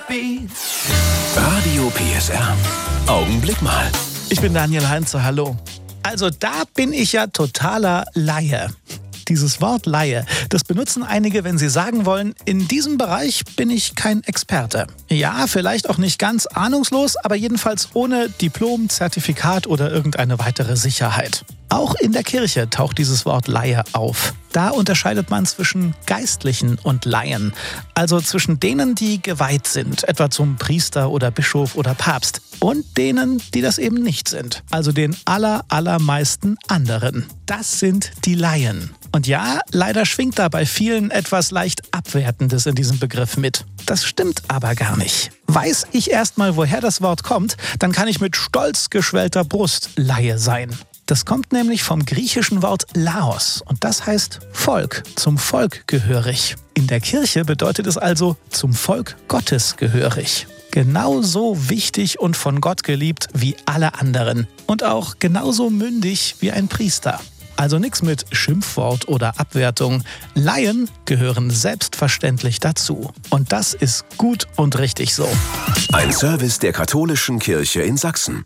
Radio PSR. Augenblick mal. Ich bin Daniel Heinze, hallo. Also da bin ich ja totaler Laie. Dieses Wort Laie, das benutzen einige, wenn sie sagen wollen, in diesem Bereich bin ich kein Experte. Ja, vielleicht auch nicht ganz ahnungslos, aber jedenfalls ohne Diplom, Zertifikat oder irgendeine weitere Sicherheit. Auch in der Kirche taucht dieses Wort Laie auf. Da unterscheidet man zwischen Geistlichen und Laien, also zwischen denen, die geweiht sind, etwa zum Priester oder Bischof oder Papst, und denen, die das eben nicht sind, also den allermeisten anderen. Das sind die Laien. Und ja, leider schwingt da bei vielen etwas leicht Abwertendes in diesem Begriff mit. Das stimmt aber gar nicht. Weiß ich erstmal, woher das Wort kommt, dann kann ich mit stolz geschwellter Brust Laie sein. Das kommt nämlich vom griechischen Wort Laos und das heißt Volk, zum Volk gehörig. In der Kirche bedeutet es also zum Volk Gottes gehörig. Genauso wichtig und von Gott geliebt wie alle anderen und auch genauso mündig wie ein Priester. Also nichts mit Schimpfwort oder Abwertung. Laien gehören selbstverständlich dazu. Und das ist gut und richtig so. Ein Service der katholischen Kirche in Sachsen.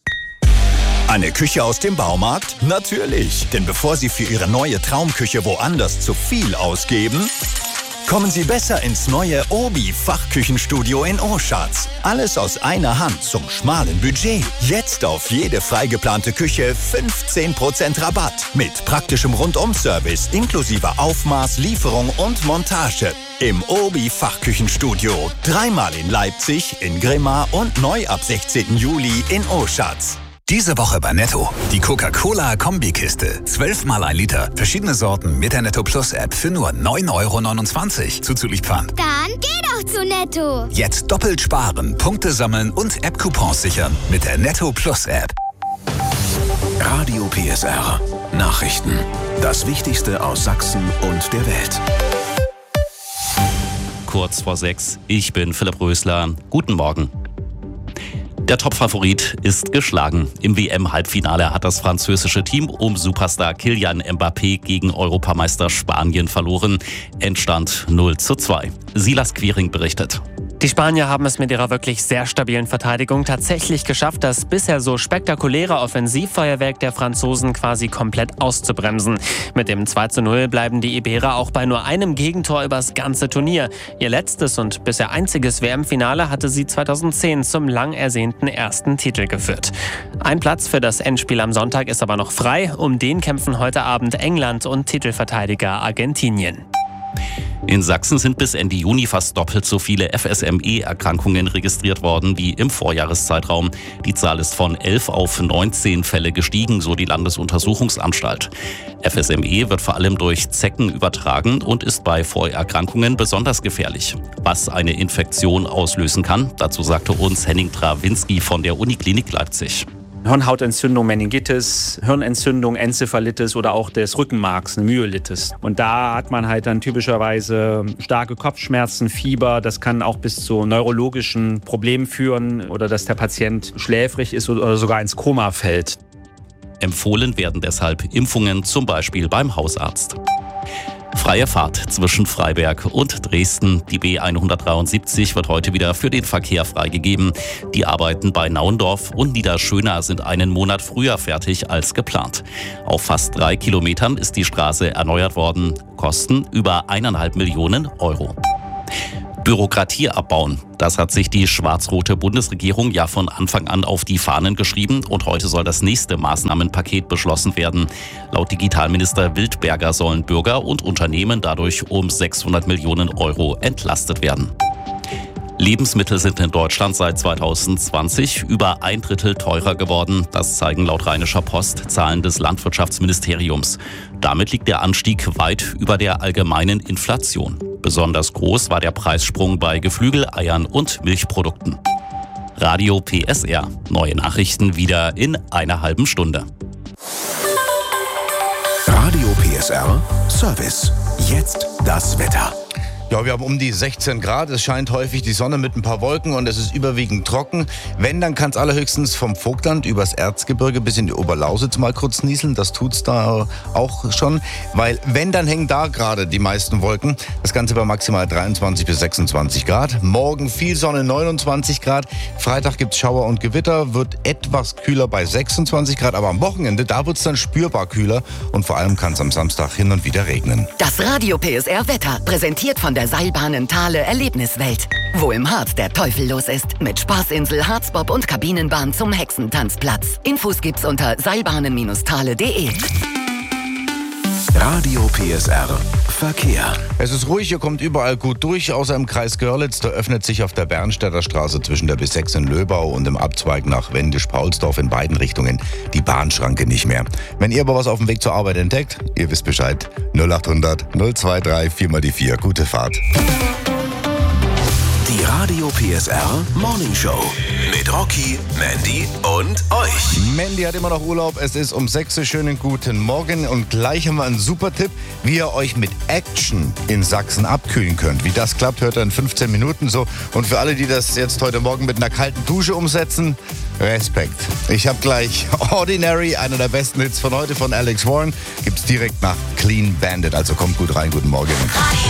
Eine Küche aus dem Baumarkt? Natürlich! Denn bevor Sie für Ihre neue Traumküche woanders zu viel ausgeben, kommen Sie besser ins neue Obi-Fachküchenstudio in Oschatz. Alles aus einer Hand zum schmalen Budget. Jetzt auf jede freigeplante Küche 15% Rabatt. Mit praktischem Rundum-Service inklusive Aufmaß, Lieferung und Montage. Im Obi-Fachküchenstudio. 3-mal in Leipzig, in Grimma und neu ab 16. Juli in Oschatz. Diese Woche bei Netto. Die Coca-Cola-Kombikiste. 12-mal 1 Liter. Verschiedene Sorten mit der Netto Plus App für nur 9,29 € zuzüglich Pfand. Dann geh doch zu Netto. Jetzt doppelt sparen, Punkte sammeln und App-Coupons sichern mit der Netto Plus App. Radio PSR. Nachrichten. Das Wichtigste aus Sachsen und der Welt. Kurz vor 6. Ich bin Philipp Rösler. Guten Morgen. Der Topfavorit ist geschlagen. Im WM-Halbfinale hat das französische Team um Superstar Kylian Mbappé gegen Europameister Spanien verloren. Endstand 0:2. Silas Quiring berichtet. Die Spanier haben es mit ihrer wirklich sehr stabilen Verteidigung tatsächlich geschafft, das bisher so spektakuläre Offensivfeuerwerk der Franzosen quasi komplett auszubremsen. Mit dem 2:0 bleiben die Iberer auch bei nur einem Gegentor übers ganze Turnier. Ihr letztes und bisher einziges WM-Finale hatte sie 2010 zum lang ersehnten ersten Titel geführt. Ein Platz für das Endspiel am Sonntag ist aber noch frei. Um den kämpfen heute Abend England und Titelverteidiger Argentinien. In Sachsen sind bis Ende Juni fast doppelt so viele FSME-Erkrankungen registriert worden wie im Vorjahreszeitraum. Die Zahl ist von 11 auf 19 Fälle gestiegen, so die Landesuntersuchungsanstalt. FSME wird vor allem durch Zecken übertragen und ist bei Vorerkrankungen besonders gefährlich. Was eine Infektion auslösen kann, dazu sagte uns Henning Trawinski von der Uniklinik Leipzig. Hirnhautentzündung, Meningitis, Hirnentzündung, Enzephalitis oder auch des Rückenmarks, eine Myelitis. Und da hat man halt dann typischerweise starke Kopfschmerzen, Fieber. Das kann auch bis zu neurologischen Problemen führen oder dass der Patient schläfrig ist oder sogar ins Koma fällt. Empfohlen werden deshalb Impfungen, zum Beispiel beim Hausarzt. Freie Fahrt zwischen Freiberg und Dresden. Die B173 wird heute wieder für den Verkehr freigegeben. Die Arbeiten bei Nauendorf und Niederschöna sind einen Monat früher fertig als geplant. Auf fast 3 Kilometern ist die Straße erneuert worden. Kosten über 1,5 Millionen €. Bürokratie abbauen. Das hat sich die schwarz-rote Bundesregierung ja von Anfang an auf die Fahnen geschrieben und heute soll das nächste Maßnahmenpaket beschlossen werden. Laut Digitalminister Wildberger sollen Bürger und Unternehmen dadurch um 600 Millionen € entlastet werden. Lebensmittel sind in Deutschland seit 2020 über 1/3 teurer geworden. Das zeigen laut Rheinischer Post Zahlen des Landwirtschaftsministeriums. Damit liegt der Anstieg weit über der allgemeinen Inflation. Besonders groß war der Preissprung bei Geflügel, Eiern und Milchprodukten. Radio PSR. Neue Nachrichten wieder in einer halben Stunde. Radio PSR Service. Jetzt das Wetter. Ja, wir haben um die 16 Grad. Es scheint häufig die Sonne mit ein paar Wolken und es ist überwiegend trocken. Wenn, dann kann es allerhöchstens vom Vogtland übers Erzgebirge bis in die Oberlausitz mal kurz nieseln. Das tut's da auch schon. Weil wenn, dann hängen da gerade die meisten Wolken. Das Ganze bei maximal 23 bis 26 Grad. Morgen viel Sonne, 29 Grad. Freitag gibt's Schauer und Gewitter. Wird etwas kühler bei 26 Grad. Aber am Wochenende, da wird's dann spürbar kühler. Und vor allem kann es am Samstag hin und wieder regnen. Das Radio PSR Wetter, präsentiert von der Seilbahnen Thale Erlebniswelt. Wo im Harz der Teufel los ist. Mit Spaßinsel, Harzbob und Kabinenbahn zum Hexentanzplatz. Infos gibt's unter seilbahnen-thale.de. Radio PSR Verkehr. Es ist ruhig, ihr kommt überall gut durch, außer im Kreis Görlitz. Da öffnet sich auf der Bernstädter Straße zwischen der B6 in Löbau und dem Abzweig nach Wendisch-Paulsdorf in beiden Richtungen die Bahnschranke nicht mehr. Wenn ihr aber was auf dem Weg zur Arbeit entdeckt, ihr wisst Bescheid. 0800 023 4 mal die 4. Gute Fahrt. Die Radio PSR Morning Show mit Rocky, Mandy und euch. Mandy hat immer noch Urlaub. Es ist um 6 Uhr. Schönen guten Morgen. Und gleich haben wir einen super Tipp, wie ihr euch mit Action in Sachsen abkühlen könnt. Wie das klappt, hört ihr in 15 Minuten so. Und für alle, die das jetzt heute Morgen mit einer kalten Dusche umsetzen, Respekt. Ich habe gleich Ordinary, einer der besten Hits von heute von Alex Warren. Gibt's direkt nach Clean Bandit. Also kommt gut rein. Guten Morgen.